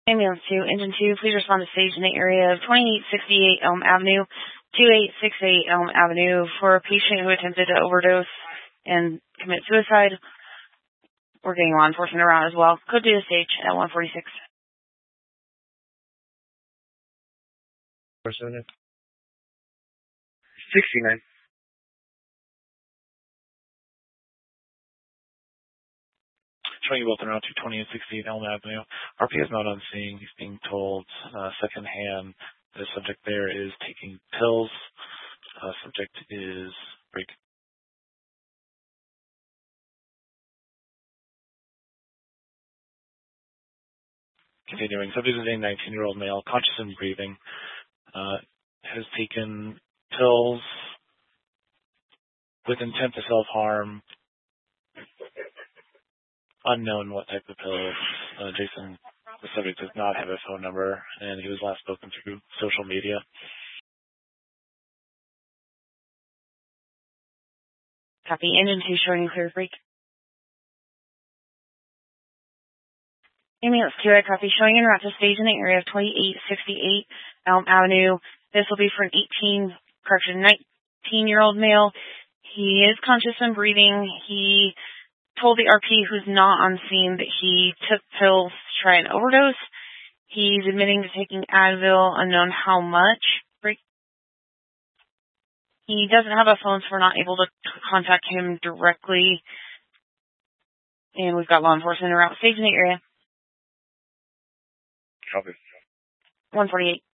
Ambulance 2, Engine 2, please respond to stage in the area of 2868 Elm Avenue, 2868 Elm Avenue for a patient who attempted to overdose and commit suicide. We're getting law enforcement around as well. Code to the stage at 146. Person 69. Showing you both around 2868 Elm Avenue. RP is not on scene. He's being told secondhand the subject there is taking pills. Subject is break. Continuing, subject is a 19-year-old male, conscious and breathing. Has taken pills with intent to self-harm. Unknown what type of pills. Jason, the subject, does not have a phone number, and he was last spoken through social media. Copy. Engine 2 showing clear break. Ambulance 2, I copy. Showing en route to stage in the area of 2868 Elm Avenue. This will be for an 19-year-old male. He is conscious and breathing. He told the RP who's not on scene that he took pills to try and overdose. He's admitting to taking Advil, unknown how much. He doesn't have a phone, so we're not able to contact him directly. And we've got law enforcement around stage in the area. Copy. 148.